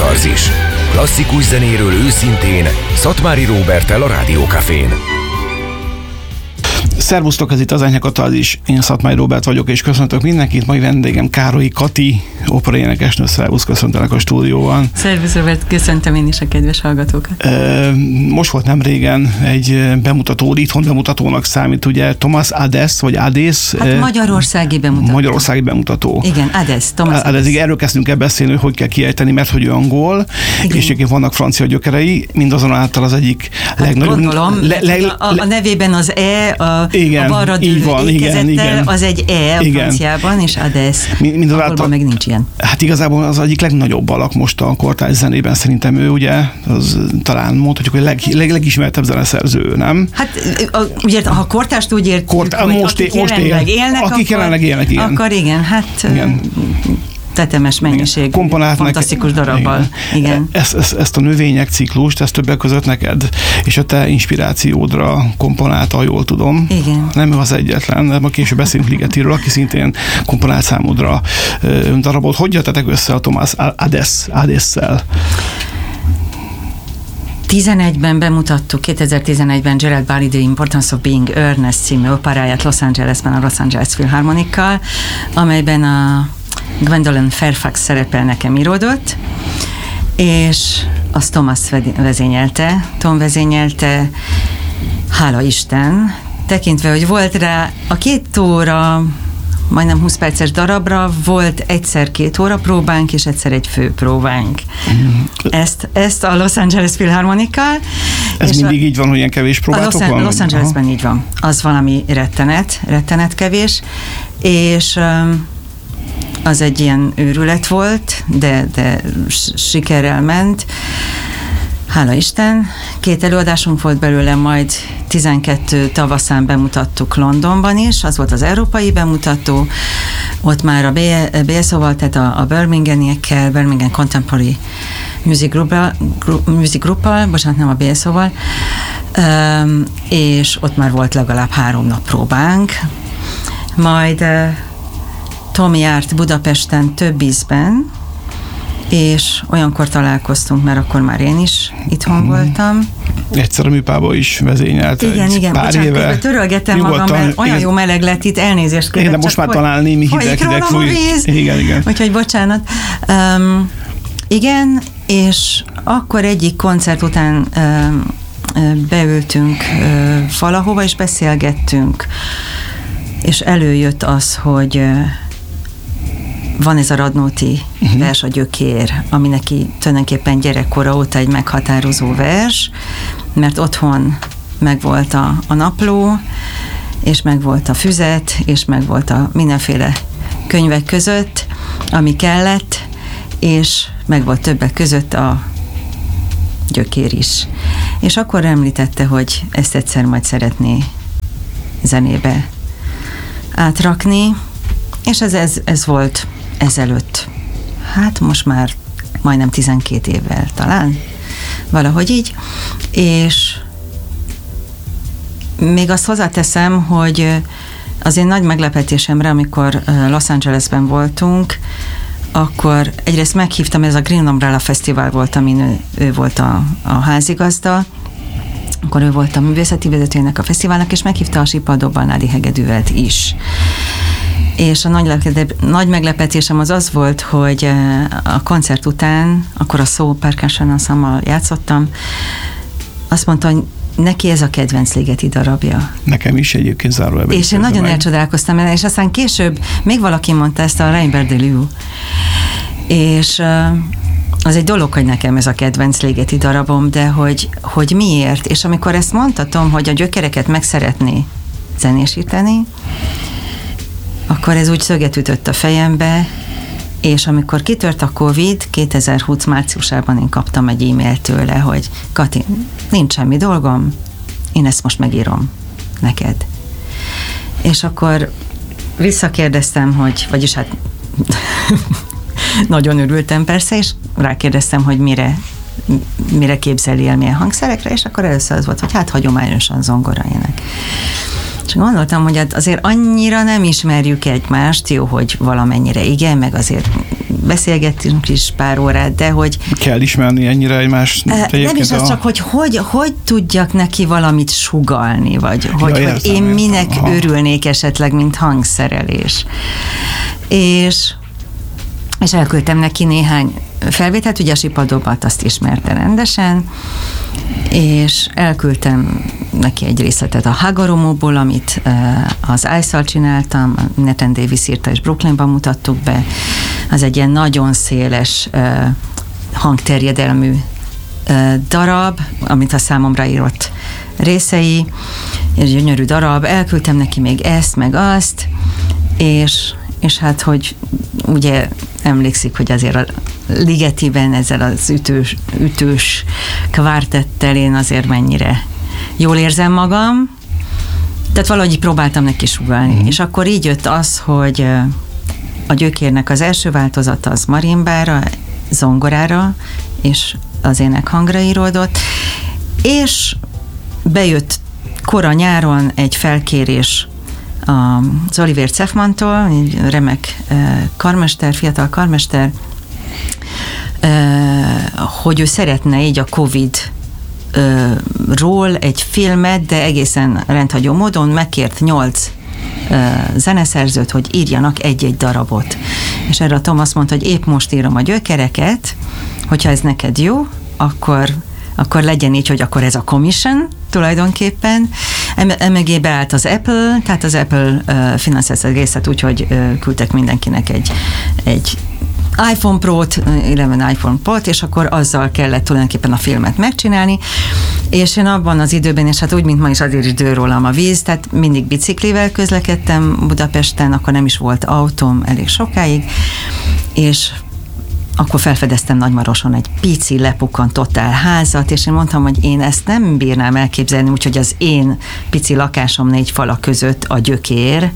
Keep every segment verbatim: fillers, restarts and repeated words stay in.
Katalzis. Klasszikus zenéről őszintén, Szatmári Róberttel a Rádió Cafén. Szervusztok, ez itt az Enyhe Katalzis. Én Szatmári Róbert vagyok, és köszöntök mindenkit. Mai vendégem Károlyi Kati, operaénekesnő. Szervusz, köszöntelek a stúdióban. Szervusz, Robert, köszöntöm én is a kedves hallgatókat. Most volt nem régen egy bemutató, itthon bemutatónak számít, ugye Thomas Adès, vagy Adès. Hát magyarországi bemutató. Magyarországi bemutató. Igen, Adès, Thomas Adès. Adès. Erről kezdtünk el beszélni, hogy hogy kell kiejteni, mert hogy ő angol, igen. És egyébként vannak francia gyökerei, mindazonáltal az egyik hát legnagyobb. Gondolom, le, le, a, a nevében az E, a, igen, a balra dőlő ékezettel, az egy E a igen. franciában, és Adès. Angolban meg nincs ilyen. Hát igazából az egyik legnagyobb alak most a kortárs zenében, szerintem ő ugye, az talán mondhatjuk, hogy leg, leg, legismertebb zeneszerző, nem? Hát a, ugye, ha kortárst úgy értjük, Kort, hogy most akik most jelenleg él, élnek, akik jelenleg élnek, igen. Akkor igen, hát igen. tetemes mennyiség, fantasztikus darabbal. Igen. Igen. Ezt, ezt, ezt a növények ciklust, ezt többek között neked, és a te inspirációdra komponálta, jól tudom. Igen. Nem az egyetlen, de ma később beszélünk Ligetiről, aki szintén komponált számodra darabot. Hogy jöttetek össze a Thomas Adès, Adès-szel? tizenegyben bemutattuk, kétezer-tizenegyben Gerald Bali The Importance of Being Earnest című operáját Los Angelesben a Los Angeles Philharmonikkal, amelyben a Gwendolyn Fairfax szerepel nekem íródott, és azt Thomas vezényelte, Tom vezényelte, hála Isten, tekintve, hogy volt rá a két óra, majdnem húsz perces darabra, volt egyszer két óra próbánk, és egyszer egy fő próbánk. Mm. Ezt, ezt a Los Angeles Philharmonikkal. Ez mindig a, így van, hogy ilyen kevés próbátok Los, van? Los Angelesben Aha. így van. Az valami rettenet, rettenet kevés, és az egy ilyen őrület volt, de, de sikerrel ment. Hála Isten. Két előadásunk volt belőle, majd tizenkettő tavaszán bemutattuk Londonban is, az volt az európai bemutató, ott már a bé es o-val, tehát a, a Birminghamiekkel, Birmingham Contemporary Music Group-al, Music Group-al, bocsánat, nem a bé es o-val, um, és ott már volt legalább három nap próbánk, majd uh, Tomi járt Budapesten több ízben, és olyankor találkoztunk, mert akkor már én is itthon mm. voltam. Egyszer a műpában is vezényelt. Igen, igen, pár bocsánat, éve. Törölgettem magam, mert olyan jó meleg lett itt, elnézést kérek. Igen, de most már talán némi hideg, hideg fúj. Igen, igen. Úgyhogy bocsánat. Um, igen, és akkor egyik koncert után um, beültünk uh, valahova, és beszélgettünk, és előjött az, hogy uh, van ez a Radnóti uh-huh. vers, a Gyökér, ami neki tulajdonképpen gyerekkora óta egy meghatározó vers, mert otthon megvolt a, a napló, és megvolt a füzet, és megvolt a mindenféle könyvek között, ami kellett, és megvolt többek között a Gyökér is. És akkor említette, hogy ezt egyszer majd szeretné zenébe átrakni, és ez, ez, ez volt ezelőtt, hát most már majdnem tizenkét évvel talán, valahogy így, és még azt hozzáteszem, hogy az én nagy meglepetésemre, amikor Los Angelesben voltunk, akkor egyrészt meghívtam, ez a Green Umbrella Fesztivál volt, amin ő, ő volt a, a házigazda, akkor ő volt a művészeti vezetőjének a fesztiválnak, és meghívta a Sipadó Barnádi Hegedűvet is. És a nagy, nagy meglepetésem az az volt, hogy a koncert után, akkor a Soul Percussion Ensemble játszottam, azt mondta, hogy neki ez a kedvenc Ligeti darabja. Nekem is egyébként zárójelben. És én nagyon meg. elcsodálkoztam el, és aztán később még valaki mondta ezt a Rainbow de Liu. És az egy dolog, hogy nekem ez a kedvenc Ligeti darabom, de hogy, hogy miért? És amikor ezt mondhatom, hogy a gyökereket meg szeretné zenésíteni, akkor ez úgy szöget ütött a fejembe, és amikor kitört a Covid, kétezer-húsz márciusában én kaptam egy e-mailt tőle, hogy Kati, nincs semmi dolgom, én ezt most megírom neked. És akkor visszakérdeztem, hogy, vagyis hát nagyon örültem persze, és rákérdeztem, hogy mire, mire képzeli el, milyen hangszerekre, és akkor először az volt, hogy hát hagyományosan zongora ének. És gondoltam, hogy azért annyira nem ismerjük egymást, jó, hogy valamennyire igen, meg azért beszélgettünk is pár órát, de hogy... Kell ismerni ennyire egymást? Nem is az, a... csak hogy, hogy hogy tudjak neki valamit sugallni, vagy ja, hogy, értem, hogy én értem. minek Aha. örülnék esetleg, mint hangszerelés. És, és elküldtem neki néhány felvételt, ugye a Sipadobat azt ismerte rendesen, és elküldtem neki egy részletet a Hagoromóból, amit az Ice-szal csináltam, Nathan Davis írta, és Brooklynban mutattuk be. Az egy ilyen nagyon széles hangterjedelmű darab, amit a számomra írott részei, és gyönyörű darab. Elküldtem neki még ezt, meg azt, és, és hát, hogy ugye emlékszik, hogy azért a Ligetiben ezzel az ütős, ütős kvártettel én azért mennyire jól érzem magam, tehát valahogy próbáltam neki sugallni, mm. és akkor így jött az, hogy a Gyökérnek az első változata az marimbára, zongorára, és az énekhangra íródott, és bejött kora nyáron egy felkérés az Oliver Zefmantól, egy remek karmester, fiatal karmester, hogy ő szeretne így a Covid-ról egy filmet, de egészen rendhagyó módon megkért nyolc zeneszerzőt, hogy írjanak egy-egy darabot. És erre a Tom azt mondta, hogy épp most írom a Gyökereket, hogyha ez neked jó, akkor, akkor legyen így, hogy akkor ez a commission tulajdonképpen. Emögé beállt az Apple, tehát az Apple uh, finanszírozott az egészet úgy, hogy uh, küldtek mindenkinek egy, egy iPhone Pro-t, tizenegy iPhone Pro-t, és akkor azzal kellett tulajdonképpen a filmet megcsinálni, és én abban az időben, és hát úgy, mint ma is azért is dől rólam a víz, tehát mindig biciklivel közlekedtem Budapesten, akkor nem is volt autóm elég sokáig, és akkor felfedeztem Nagymaroson egy pici, lepukkant totál házat, és én mondtam, hogy én ezt nem bírnám elképzelni, úgyhogy az én pici lakásom négy fala között a Gyökér,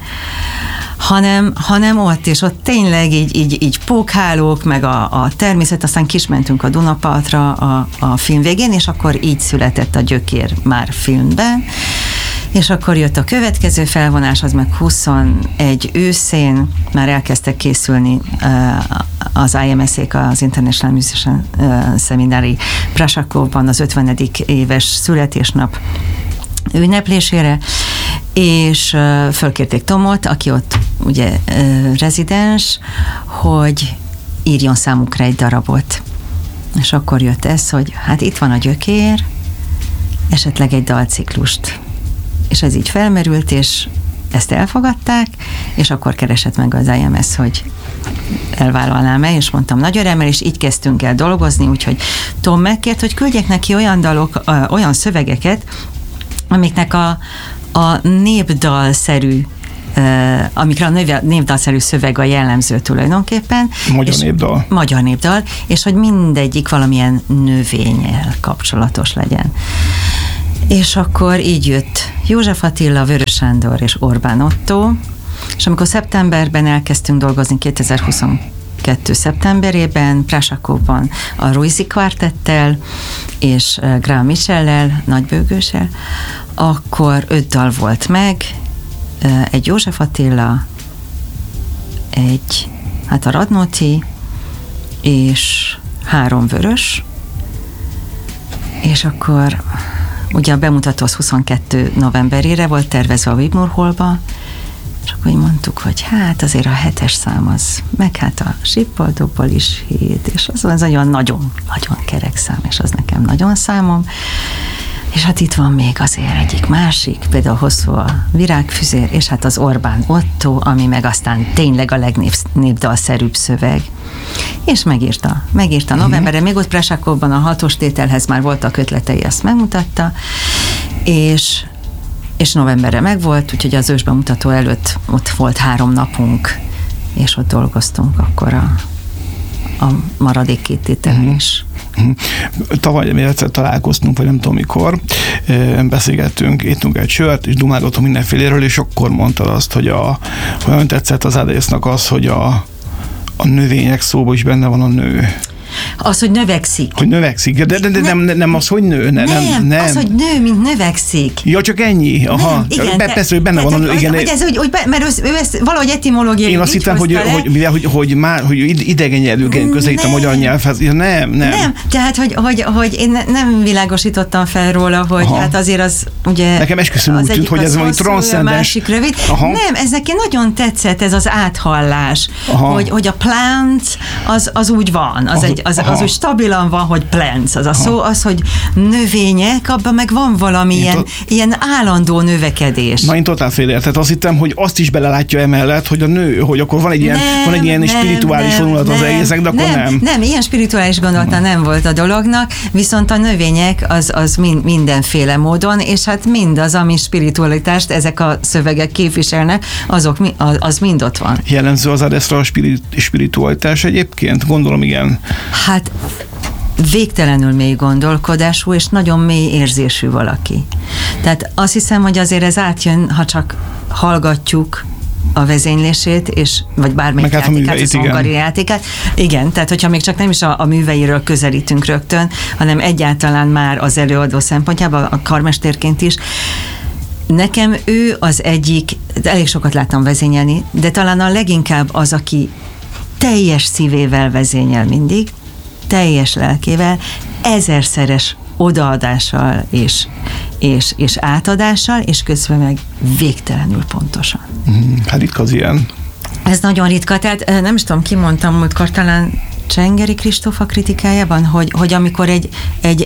hanem, hanem ott, és ott tényleg így, így, így pókhálók, meg a, a természet, aztán kismentünk a Dunapartra a, a film végén, és akkor így született a Gyökér már filmben, és akkor jött a következő felvonás, az meg huszonegy őszén, már elkezdtek készülni az I M S-ék, az International Musician Seminary Prasakovban az ötvenedik éves születésnap ünneplésére, és fölkérték Tomot, aki ott ugye rezidens, hogy írjon számukra egy darabot. És akkor jött ez, hogy hát itt van a Gyökér, esetleg egy dalciklust. És ez így felmerült, és ezt elfogadták, és akkor keresett meg az I M S, hogy elvállalnám-e, és mondtam nagy örömmel, és így kezdtünk el dolgozni, úgyhogy Tom megkért, hogy küldjek neki olyan dalok, olyan szövegeket, amiknek a, a népdalszerű Uh, amikre a népdalszerű szöveg a jellemző tulajdonképpen. Magyar népdal. Magyar népdal, és hogy mindegyik valamilyen növényel kapcsolatos legyen. És akkor így jött József Attila, Vörös Sándor és Orbán Ottó, és amikor szeptemberben elkezdtünk dolgozni, kétezer-huszonkettő szeptemberében, Prasakovban a Ruizi Quartettel és Graham Michellel, Nagybőgőssel, akkor öt dal volt meg, egy József Attila, egy, hát a Radnóti, és három Vörös, és akkor ugye a bemutató az huszonkettő novemberére volt tervezve a Wigmore Hallba, és akkor így mondtuk, hogy hát azért a hetes szám az, meg hát a Sippaldóból is hét, és az az olyan nagyon, nagyon kerek szám, és az nekem nagyon számom. És hát itt van még azért egyik másik, például hosszú a Virágfüzér, és hát az Orbán Ottó, ami meg aztán tényleg a legnépdalszerűbb szöveg. És megírta, megírta novemberre, még ott Prasakovban a hatos tételhez már voltak ötletei, ezt megmutatta, és, és novemberre megvolt, úgyhogy az ősbemutató előtt ott volt három napunk, és ott dolgoztunk akkor a, a maradék két tételen is. Tavaly mi egyszer találkoztunk, vagy nem tudom mikor, beszélgettünk, éttünk egy sört, és dumálgattunk mindenféléről, és akkor mondtad azt, hogy a, olyan tetszett az egésznek az, hogy a, a növények szóban is benne van a nő. Az, hogy növekszik. Hogy növekszik, de, de, de nem, nem, nem az, hogy nő. Ne, nem, nem, nem, az, hogy nő, mint növekszik. Ja, csak ennyi? Aha. Nem, igen, Be, persze, hogy benne te, van. te, Igen, hogy ez, hogy, hogy, mert ő, ő ezt valahogy etimológiai. én azt hittem, hogy, hogy, hogy, hogy, hogy már hogy idegen nyelvűként közelít a magyar nyelvhez. Ja, nem, nem. Nem, tehát, hogy, hogy, hogy én nem világosítottam fel róla, hogy Aha. hát azért az ugye... Nekem esküszöm úgy tűnt, hogy ez valami transzcendens. A másik rövid. Aha. Nem, ez neki nagyon tetszett, ez az áthallás, hogy, hogy a plants az, az úgy van, az, az, egy, az, az úgy stabilan van, hogy plants, az a Aha. szó, az, hogy növények, abban meg van valami ilyen, to... ilyen állandó növekedés. Na, én totál félértem. Azt hittem, hogy azt is belelátja emellett, hogy a nő, hogy akkor van egy ilyen, nem, van egy ilyen nem, spirituális vonulat az egészek, de akkor nem. Nem, nem ilyen spirituális gondolata nem volt a dolognak, viszont a növények az, az mind, mindenféle módon, és hát mindaz, ami spiritualitást ezek a szövegek képviselnek, azok, az mind ott van. Jellemző az Adeszra a spirit, spiritualitás egyébként? Gondolom, igen. Hát végtelenül mély gondolkodású, és nagyon mély érzésű valaki. Tehát azt hiszem, hogy azért ez átjön, ha csak hallgatjuk a vezénylését, és, vagy bármelyik hát játékát, a zongori játékát. Igen, tehát hogyha még csak nem is a, a műveiről közelítünk rögtön, hanem egyáltalán már az előadó szempontjában, a karmesterként is. Nekem ő az egyik, elég sokat láttam vezényelni, de talán a leginkább az, aki teljes szívével vezényel mindig, teljes lelkével, ezerszeres odaadással és, és, és átadással, és közben meg végtelenül pontosan. Hát ritka az ilyen. Ez nagyon ritka, tehát nem is tudom, ki mondtam múltkor, talán Csengeri Kristóf a kritikájában, hogy, hogy amikor egy, egy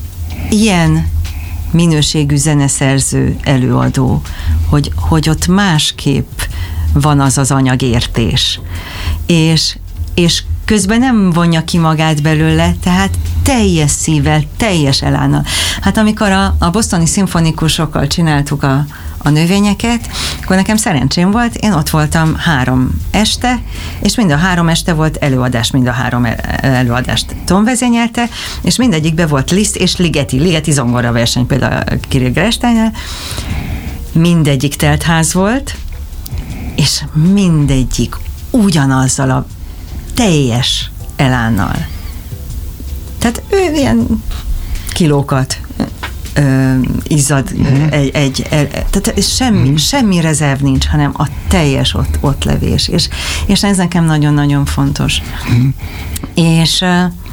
ilyen minőségű zeneszerző előadó, hogy, hogy ott másképp van az az anyagértés, és, és közben nem vonja ki magát belőle, tehát teljes szívvel, teljes elánnal. Hát amikor a, a bostoni szimfonikusokkal csináltuk a, a növényeket, akkor nekem szerencsém volt, én ott voltam három este, és mind a három este volt előadás, mind a három előadást Tom vezényelte, és mindegyikben volt Liszt és Ligeti, Ligeti zongora verseny, például a Kirill Gersteinnel. Mindegyik teltház volt, és mindegyik ugyanazzal a teljes elánnal. Tehát ő ilyen kilókat ö, izzad mm. egy, egy el, tehát semmi, mm. semmi rezerv nincs, hanem a teljes ott, ott levés, és, és ez nekem nagyon-nagyon fontos. Mm. És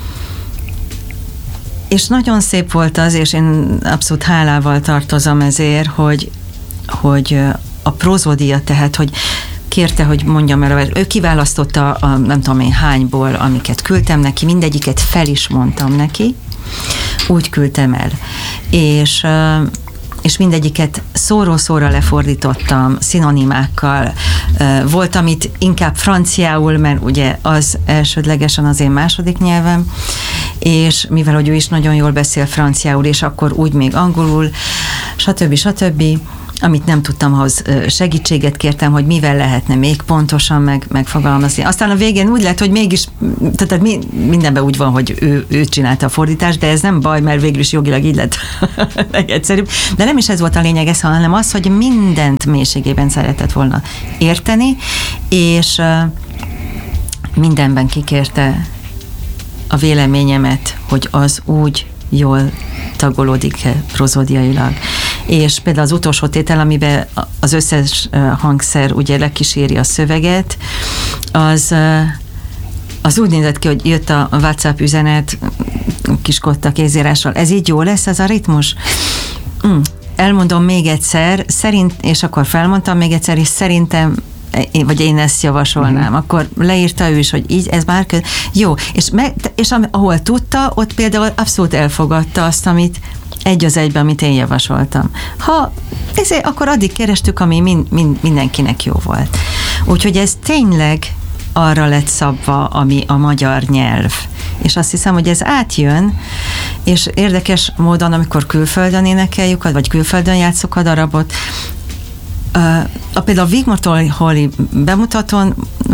és nagyon szép volt az, és én abszolút hálával tartozom ezért, hogy, hogy a prózódia, tehát, hogy kérte, hogy mondjam el, ő kiválasztotta a nem tudom én hányból, amiket küldtem neki, mindegyiket fel is mondtam neki, úgy küldtem el. És, és mindegyiket szóró-szóra lefordítottam, szinonimákkal. Volt, amit inkább franciául, mert ugye az elsődlegesen az én második nyelvem, és mivel, hogy ő is nagyon jól beszél franciául, és akkor úgy még angolul, stb. stb., amit nem tudtam, ahhoz segítséget kértem, hogy mivel lehetne még pontosan meg, megfogalmazni. Aztán a végén úgy lett, hogy mégis, tehát mindenben úgy van, hogy ő, ő csinálta a fordítást, de ez nem baj, mert végül is jogilag így lett legegyszerűbb. De nem is ez volt a lényeg, ez, hanem az, hogy mindent mélységében szeretett volna érteni, és mindenben kikérte a véleményemet, hogy az úgy jól tagolódik prozódiailag. És például az utolsó tétel, amiben az összes hangszer ugye lekíséri a szöveget, az, az úgy nézett ki, hogy jött a WhatsApp üzenet kiskotta kézírással. Ez így jó lesz, ez a ritmus? Mm. Elmondom még egyszer, szerint, és akkor felmondtam még egyszer, és szerintem Én, vagy én ezt javasolnám, uh-huh. akkor leírta ő is, hogy így, ez már kö... jó, és, me, és ahol tudta, ott például abszolút elfogadta azt, amit egy az egyben, amit én javasoltam. Ha ezért, akkor addig kerestük, ami mind, mind, mindenkinek jó volt. Úgyhogy ez tényleg arra lett szabva, ami a magyar nyelv. És azt hiszem, hogy ez átjön, és érdekes módon, amikor külföldön énekeljük, vagy külföldön játszok a darabot, A, a például a Wigmore Hall-i bemutatón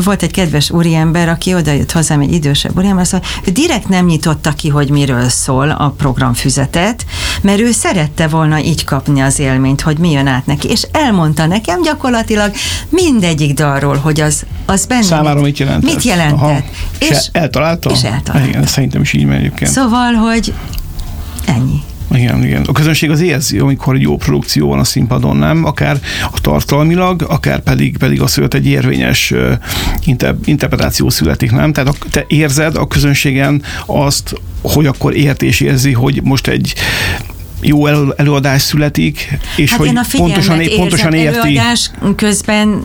volt egy kedves úriember, aki odajött hozzám, egy idősebb úriember, szóval ő direkt nem nyitotta ki, hogy miről szól a programfüzetet, mert ő szerette volna így kapni az élményt, hogy mi jön át neki, és elmondta nekem gyakorlatilag mindegyik dalról, hogy az, az benne számára mit jelentett. Mit jelentett. Aha. És, és eltalálta? És eltalálta. Igen, szerintem is így megy egyébként. Szóval, hogy ennyi. Igen, igen. A közönség az érzi, amikor egy jó produkció van a színpadon, nem? Akár a tartalmilag, akár pedig, pedig az, hogy egy érvényes uh, inter, interpretáció születik, nem? Tehát a, te érzed a közönségen azt, hogy akkor ért és érzi, hogy most egy jó előadás születik, és hát hogy én a pontosan, érzem, pontosan érti. Előadás közben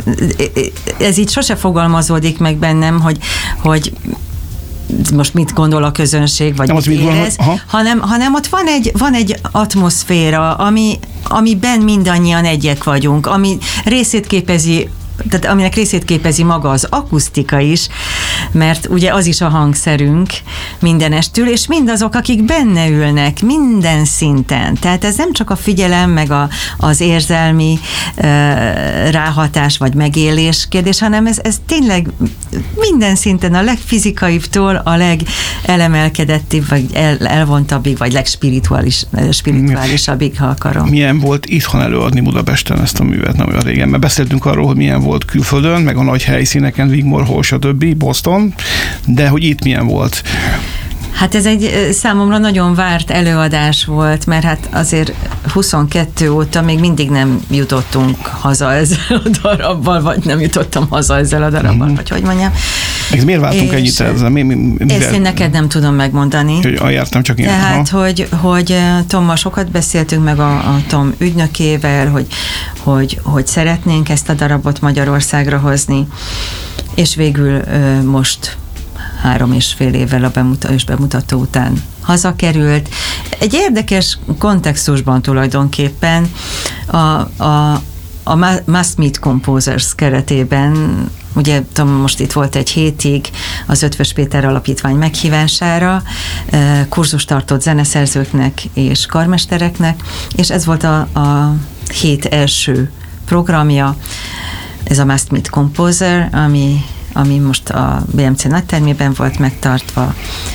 ez így sose fogalmazódik meg bennem, hogy, hogy most mit gondol a közönség, vagy nem mit, mit érez, gondol, hanem, hanem ott van egy, van egy atmoszféra, ami, amiben mindannyian egyek vagyunk, ami részét képezi, tehát aminek részét képezi maga az akusztika is, mert ugye az is a hangszerünk mindenestül, és mindazok, akik benne ülnek, minden szinten. Tehát ez nem csak a figyelem, meg a, az érzelmi uh, ráhatás, vagy megélés kérdés, hanem ez, ez tényleg minden szinten a legfizikaibbtól a legelemelkedettebb, vagy el, elvontabbig, vagy legspirituális, spirituálisabbig, ha akarom. Milyen volt itthon előadni Budapesten ezt a művet, nem olyan régen, mert beszéltünk arról, hogy milyen volt külföldön, meg a nagy helyszíneken, Wigmore Hall, stb., Boston, de hogy itt milyen volt? Hát ez egy számomra nagyon várt előadás volt, mert hát azért huszonkettő óta még mindig nem jutottunk haza ezzel a darabbal, vagy nem jutottam haza ezzel a darabbal, uh-huh. vagy hogy mondjam. Ez miért váltunk ennyit ezzel? Mi, mi, mi, ezt én neked nem tudom megmondani. Hogy jártam csak én. Tehát, hogy, hogy Tommal sokat beszéltünk meg a, a Tom ügynökével, hogy, hogy, hogy szeretnénk ezt a darabot Magyarországra hozni, és végül most három és fél évvel a bemutató, és bemutató után hazakerült. Egy érdekes kontextusban tulajdonképpen a, a, a Must Meet Composers keretében, ugye Tom most itt volt egy hétig az Ötvös Péter Alapítvány meghívására, kurzust tartott zeneszerzőknek és karmestereknek, és ez volt a, a hét első programja, ez a Must Meet Composer, ami ami most a bé em cé nagytermében volt megtartva,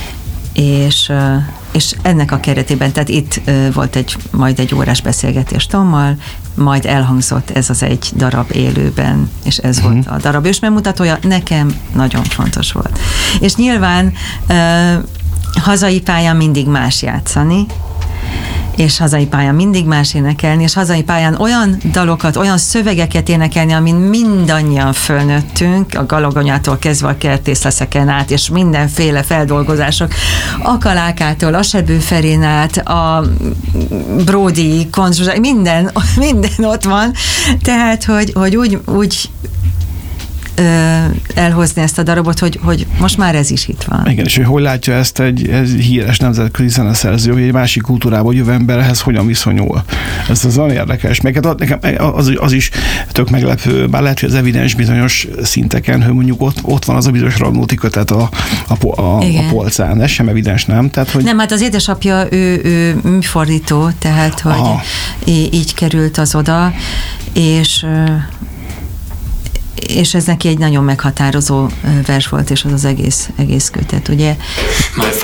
és, és ennek a keretében, tehát itt volt egy, majd egy órás beszélgetés Tommal, majd elhangzott ez az egy darab élőben, és ez uh-huh. volt a darab ősbemutatója, nekem nagyon fontos volt. És nyilván uh, hazai pályán mindig más játszani, és hazai pályán mindig más énekelni, és hazai pályán olyan dalokat, olyan szövegeket énekelni, amin mindannyian fölnőttünk, a Galagonyától kezdve a Kertész leszeken át, és mindenféle feldolgozások, a Kalákától, a Sebő Ferén át, a Bródi, Konzsuzsák, minden, minden ott van, tehát, hogy, hogy úgy, úgy elhozni ezt a darabot, hogy, hogy most már ez is itt van. Igen, és hogy hogy látja ezt egy, egy híres nemzetközi zeneszerző, hogy egy másik kultúrából jövő emberhez hogyan viszonyul. Ez az olyan érdekes. Meg hát nekem az, az is tök meglepő, bár lehet, hogy az evidens bizonyos szinteken, hogy mondjuk ott, ott van az a bizonyos Radnóti kötet a, a, a, a polcán. Ez sem evidens, nem? Tehát, hogy... Nem, hát az édesapja, ő, ő műfordító, tehát, hogy Aha. így került az oda, és és ez neki egy nagyon meghatározó vers volt, és az az egész, egész kötet, ugye?